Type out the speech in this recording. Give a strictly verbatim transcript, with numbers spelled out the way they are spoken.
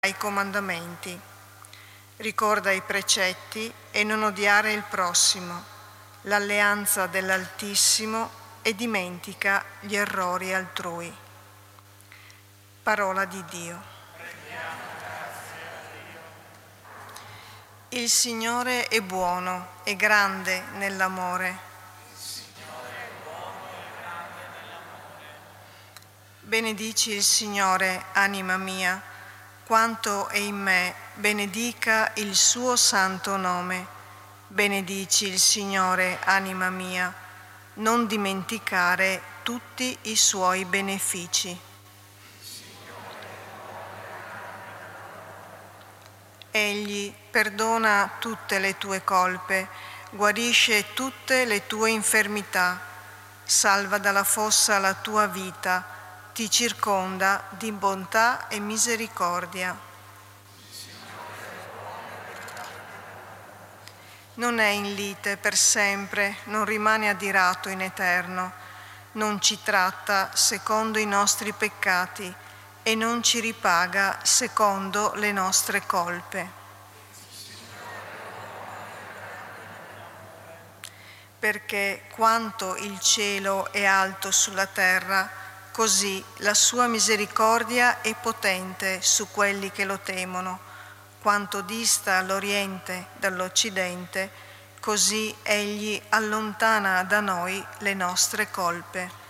ai comandamenti. Ricorda i precetti e non odiare il prossimo, l'alleanza dell'Altissimo e dimentica gli errori altrui. Parola di Dio. Il Signore è buono e grande nell'amore. Benedici il Signore, anima mia, quanto è in me, benedica il suo santo nome. Benedici il Signore, anima mia, non dimenticare tutti i suoi benefici. Egli perdona tutte le tue colpe, guarisce tutte le tue infermità, salva dalla fossa la tua vita, ti circonda di bontà e misericordia. Non è in lite per sempre, non rimane adirato in eterno, non ci tratta secondo i nostri peccati e non ci ripaga secondo le nostre colpe. Perché quanto il cielo è alto sulla terra, così la sua misericordia è potente su quelli che lo temono. Quanto dista l'Oriente dall'Occidente, così egli allontana da noi le nostre colpe.